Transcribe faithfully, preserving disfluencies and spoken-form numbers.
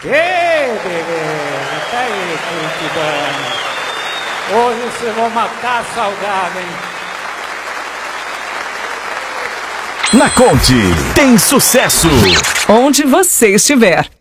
Ei, beleza, tá aí, Curitibano. Hoje vocês vão matar a saudade, hein? Na Conte tem sucesso. Onde você estiver.